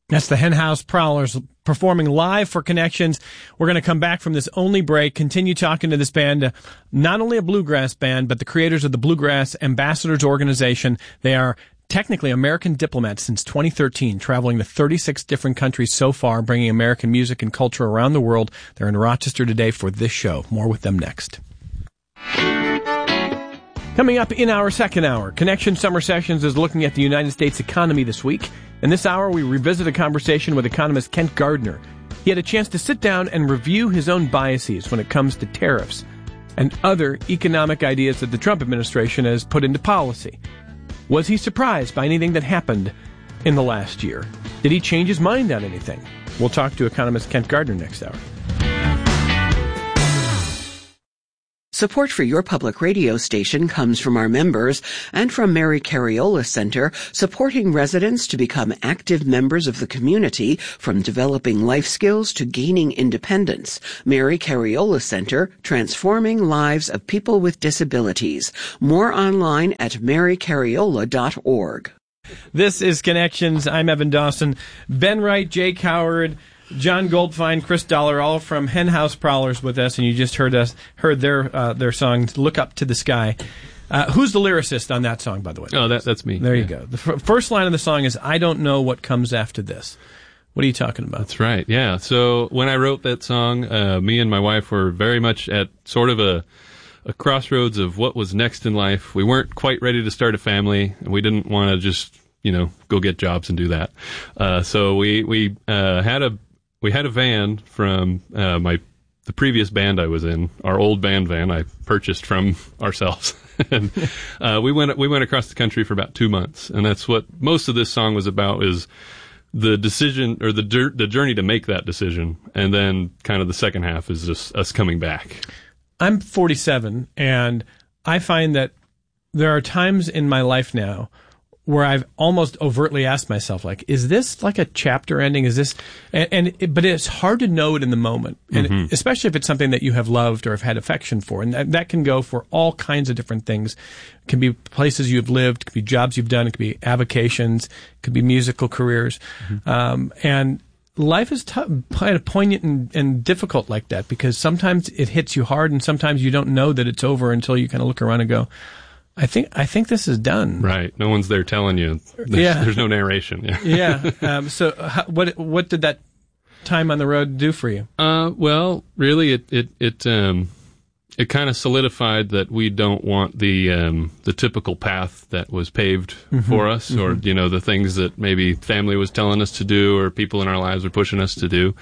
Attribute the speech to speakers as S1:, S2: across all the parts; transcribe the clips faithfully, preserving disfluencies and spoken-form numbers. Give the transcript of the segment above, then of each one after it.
S1: That's the Henhouse Prowlers performing live for Connections. We're going to come back from this only break, continue talking to this band, uh, not only a bluegrass band, but the creators of the Bluegrass Ambassadors Organization. They are technically American diplomats since twenty thirteen, traveling to thirty-six different countries so far, bringing American music and culture around the world. They're in Rochester today for this show. More with them next. Coming up in our second hour, Connection Summer Sessions is looking at the United States economy this week. In this hour, we revisit a conversation with economist Kent Gardner. He had a chance to sit down and review his own biases when it comes to tariffs and other economic ideas that the Trump administration has put into policy. Was he surprised by anything that happened in the last year? Did he change his mind on anything? We'll talk to economist Kent Gardner next hour.
S2: Support for your public radio station comes from our members and from Mary Cariola Center, supporting residents to become active members of the community, from developing life skills to gaining independence. Mary Cariola Center, transforming lives of people with disabilities. More online at mary cariola dot org.
S1: This is Connections. I'm Evan Dawson. Ben Wright, Jake Howard, John Goldfein, Chris Dollar, all from Henhouse Prowlers with us, and you just heard us heard their uh, their song "Look Up to the Sky." Uh, who's the lyricist on that song, by the way?
S3: Oh, that, that's me.
S1: There
S3: yeah.
S1: you go. The f- first line of the song is, "I don't know what comes after this." What are you talking about?
S3: That's right. Yeah. So when I wrote that song, uh, me and my wife were very much at sort of a a crossroads of what was next in life. We weren't quite ready to start a family, and we didn't want to just you know go get jobs and do that. Uh, so we we uh, had a We had a van from uh, my the previous band I was in, our old band van I purchased from ourselves. and uh, we went we went across the country for about two months, and that's what most of this song was about, is the decision or the the journey to make that decision, and then kind of the second half is just us coming back.
S1: I'm forty-seven, and I find that there are times in my life now where I've almost overtly asked myself, like, is this like a chapter ending? Is this, and, and it, but it's hard to know it in the moment, and mm-hmm. it, especially if it's something that you have loved or have had affection for, and that, that can go for all kinds of different things. It can be places you've lived, it could be jobs you've done, it could be avocations, it could be musical careers, mm-hmm. um, and life is tough, kind of poignant and, and difficult like that, because sometimes it hits you hard, and sometimes you don't know that it's over until you kind of look around and go, I think I think this is done.
S3: Right. No one's there telling you. There's,
S1: yeah.
S3: there's no narration. Yeah.
S1: yeah. Um, so how, what what did that time on the road do for you?
S3: Uh, well, really, it it it um it kind of solidified that we don't want the um the typical path that was paved mm-hmm. for us, mm-hmm. or you know the things that maybe family was telling us to do, or people in our lives were pushing us to do.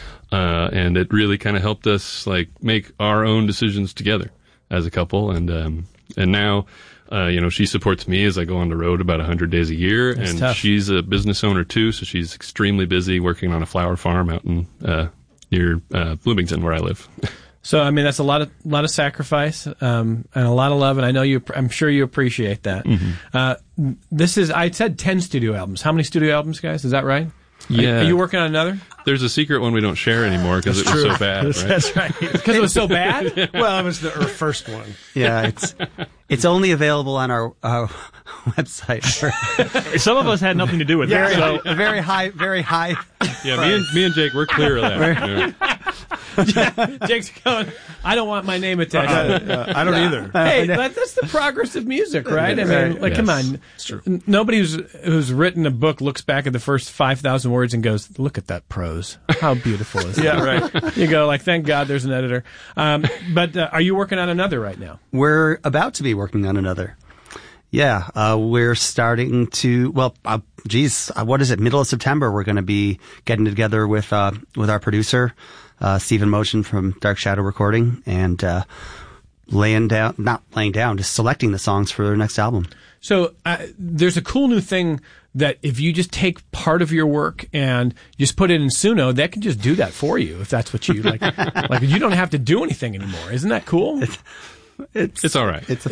S3: Uh, and it really kind of helped us like make our own decisions together as a couple, and um. And now, uh, you know, she supports me as I go on the road about one hundred days a year.
S1: That's
S3: and
S1: tough.
S3: She's a business owner, too, so she's extremely busy working on a flower farm out in uh, near uh, Bloomington, where I live.
S1: So, I mean, that's a lot of lot of sacrifice um, and a lot of love, and I know you. I'm sure you appreciate that. Mm-hmm. Uh, this is, I said ten studio albums. How many studio albums, guys? Is that right?
S3: Yeah.
S1: Are, are you working on another?
S3: There's a secret one we don't share anymore because it was
S1: true.
S3: so bad. Right?
S1: That's right. Because it was so bad?
S4: Yeah. Well, it was the our first one.
S5: Yeah, it's it's only available on our uh, website.
S6: Some of us had nothing to do with
S5: yeah,
S6: it.
S5: So.
S6: So.
S5: Very high, very high.
S3: Yeah, me and, me and Jake, we're clear of that.
S1: Yeah. Jake's going, I don't want my name attached.
S4: Uh, uh, I don't either.
S1: Hey, that, that's the progress of music, right? I mean, like,
S3: yes.
S1: come on.
S4: It's true.
S1: Nobody who's, who's written a book looks back at the first five thousand words and goes, look at that prose. How beautiful is that?
S4: Yeah, right.
S1: You go, like, thank God there's an editor. Um, but uh, are you working on another right now?
S5: We're about to be working on another. Yeah, uh, we're starting to, well, uh, geez, uh, what is it? Middle of September, we're going to be getting together with, uh, with our producer, uh, Stephen Motion from Dark Shadow Recording, and, uh, laying down, not laying down, just selecting the songs for their next album.
S1: So, uh, there's a cool new thing that if you just take part of your work and just put it in Suno, that can just do that for you if that's what you like. Like, you don't have to do anything anymore. Isn't that cool?
S5: It's, it's,
S3: it's all right.
S5: It's a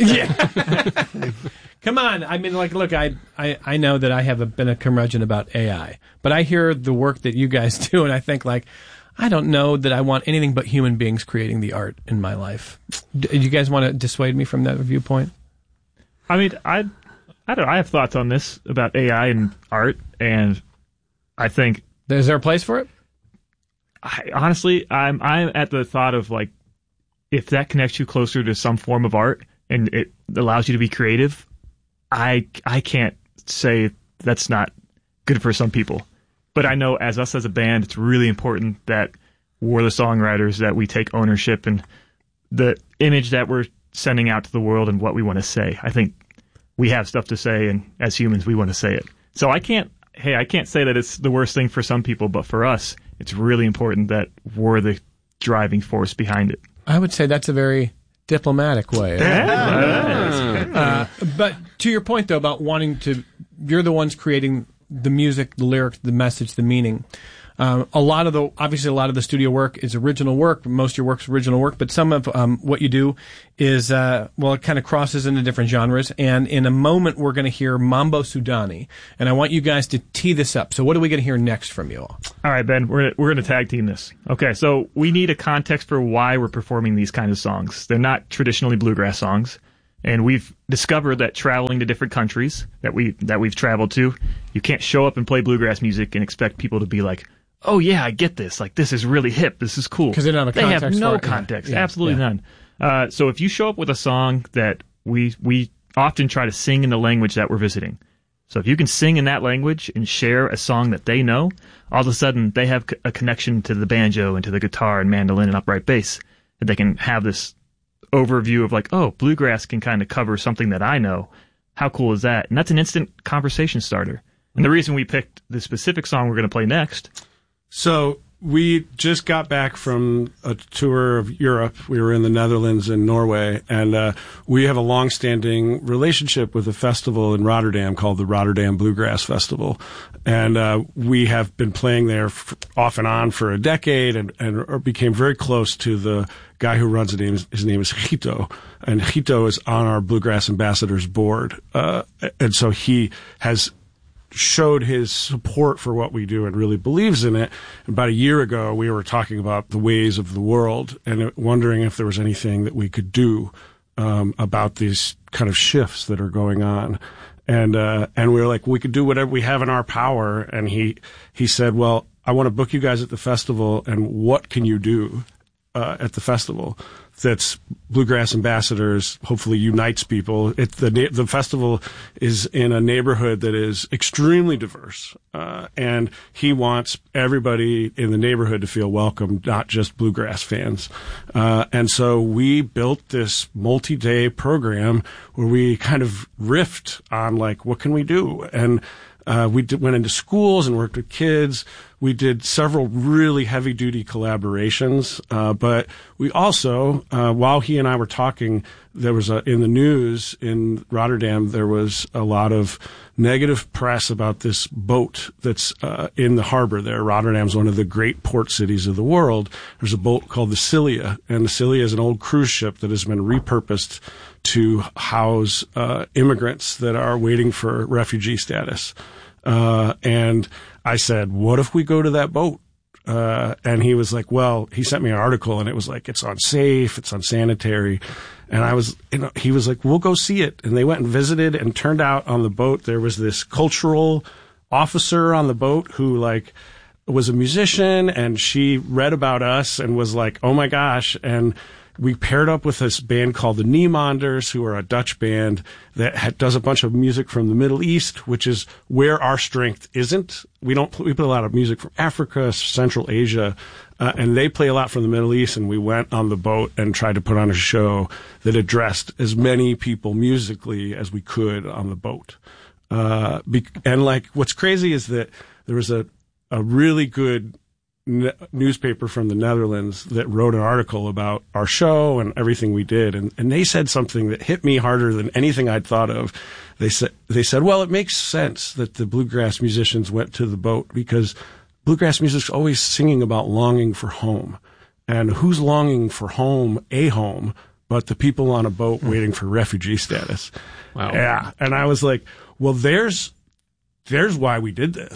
S1: yeah. Come on. I mean, like, look, I, I, I know that I have a, been a curmudgeon about A I, but I hear the work that you guys do, and I think, like, I don't know that I want anything but human beings creating the art in my life. Do you guys want to dissuade me from that viewpoint?
S6: I mean, I, I don't know. I have thoughts on this about A I and art, and I think,
S1: Is there a place for it?
S6: I, honestly, I'm I'm at the thought of like, if that connects you closer to some form of art and it allows you to be creative, I I can't say that's not good for some people. But I know as us as a band, it's really important that we're the songwriters, that we take ownership and the image that we're sending out to the world and what we want to say. I think we have stuff to say, and as humans, we want to say it. So I can't, hey, I can't say that it's the worst thing for some people, but for us, it's really important that we're the driving force behind it.
S1: I would say that's a very diplomatic way. Uh, but to your point, though, about wanting to, you're the ones creating the music, the lyrics, the message, the meaning. Um, a lot of the, obviously a lot of the studio work is original work. Most of your work's original work, but some of um, what you do is, uh, well, it kind of crosses into different genres. And in a moment, we're going to hear Mambo Sudani. And I want you guys to tee this up. So what are we going to hear next from you all?
S6: All right, Ben, we're gonna, we're going to tag team this. Okay, so we need a context for why we're performing these kinds of songs. They're not traditionally bluegrass songs. And we've discovered that traveling to different countries that we that we've traveled to, you can't show up and play bluegrass music and expect people to be like, "Oh yeah, I get this. Like this is really hip. This is cool."
S1: Because they don't have a
S6: they
S1: context
S6: have no
S1: for it.
S6: context,
S1: Yeah.
S6: absolutely
S1: Yeah.
S6: none. Uh, so if you show up with a song that we we often try to sing in the language that we're visiting. So if you can sing in that language and share a song that they know, all of a sudden they have a connection to the banjo and to the guitar and mandolin and upright bass, that they can have this overview of like, oh, bluegrass can kind of cover something that I know. How cool is that? And that's an instant conversation starter. And the reason we picked the specific song we're going to play next.
S4: So we just got back from a tour of Europe. We were in the Netherlands and Norway, and uh, we have a long-standing relationship with a festival in Rotterdam called the Rotterdam Bluegrass Festival. And uh, we have been playing there f- off and on for a decade and, and became very close to the guy who runs it. His name is, his name is Gito, and Gito is on our Bluegrass Ambassadors board. Uh, and so he has showed his support for what we do and really believes in it. About a year ago, we were talking about the ways of the world and wondering if there was anything that we could do um, about these kind of shifts that are going on. And uh, and we were like, we could do whatever we have in our power. And he he said, well, I want to book you guys at the festival, and what can you do uh, at the festival that's Bluegrass Ambassadors, hopefully unites people. It, the the festival is in a neighborhood that is extremely diverse, uh, and he wants everybody in the neighborhood to feel welcome, not just bluegrass fans. Uh, and so we built this multi-day program where we kind of riffed on like, what can we do? And Uh, we did, went into schools and worked with kids. We did several really heavy-duty collaborations, uh, but we also, uh, while he and I were talking, there was a, in the news in Rotterdam, there was a lot of negative press about this boat that's uh, in the harbor there. Rotterdam's one of the great port cities of the world. There's a boat called the Cilia, and the Cilia is an old cruise ship that has been repurposed to house uh, immigrants that are waiting for refugee status. Uh, and I said, what if we go to that boat? Uh, and he was like, well, he sent me an article and it was like, it's unsafe, it's unsanitary. And I was, you know, he was like, we'll go see it. And they went and visited, and turned out on the boat there was this cultural officer on the boat who like was a musician, and she read about us and was like, oh my gosh. And we paired up with this band called the Niemanders, who are a Dutch band that ha- does a bunch of music from the Middle East, which is where our strength isn't. We don't, we play a lot of music from Africa, Central Asia, uh, and they play a lot from the Middle East. And we went on the boat and tried to put on a show that addressed as many people musically as we could on the boat. Uh, be- and like, what's crazy is that there was a, a really good N- newspaper from the Netherlands that wrote an article about our show and everything we did, and, and they said something that hit me harder than anything I'd thought of. They said, they said, well, it makes sense that the bluegrass musicians went to the boat, because bluegrass music's always singing about longing for home, and who's longing for home, a home, but the people on a boat waiting for refugee status.
S3: Wow.
S4: Yeah, and I was like, well, there's. There's why we did this.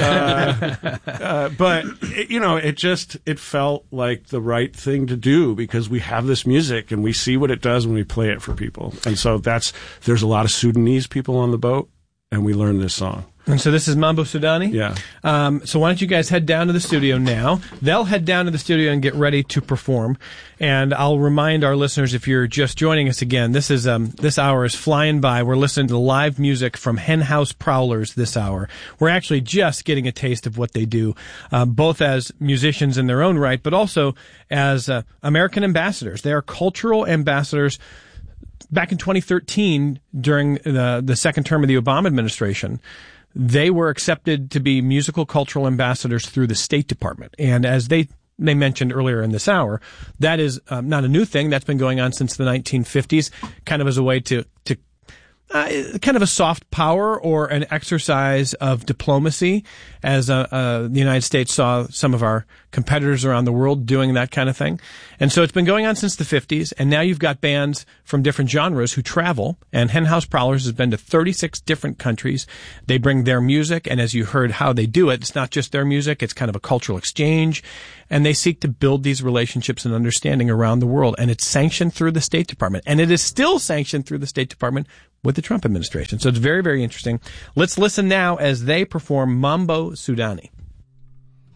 S4: Uh, uh, but, it, you know, it just, it felt like the right thing to do, because we have this music and we see what it does when we play it for people. And so that's, there's a lot of Sudanese people on the boat, and we learned this song.
S1: And so this is Mambo Sudani?
S4: Yeah.
S1: Um, so why don't you guys head down to the studio now? They'll head down to the studio and get ready to perform. And I'll remind our listeners, if you're just joining us again, this is um, this hour is flying by. We're listening to live music from Hen House Prowlers this hour. We're actually just getting a taste of what they do, uh, both as musicians in their own right, but also as uh, American ambassadors. They are cultural ambassadors. Back in twenty thirteen, during the, the second term of the Obama administration, they were accepted to be musical cultural ambassadors through the State Department. And as they they mentioned earlier in this hour, that is um, not a new thing. That's been going on since the nineteen fifties, kind of as a way to, to uh, kind of a soft power or an exercise of diplomacy, as uh, uh, the United States saw some of our competitors around the world doing that kind of thing. And so it's been going on since the fifties, and now you've got bands from different genres who travel, and Hen House Prowlers has been to thirty-six different countries. They bring their music, and as you heard how they do it, it's not just their music, it's kind of a cultural exchange, and they seek to build these relationships and understanding around the world, and it's sanctioned through the State Department, and it is still sanctioned through the State Department with the Trump administration. So it's very, very interesting. Let's listen now as they perform Mambo Sudani.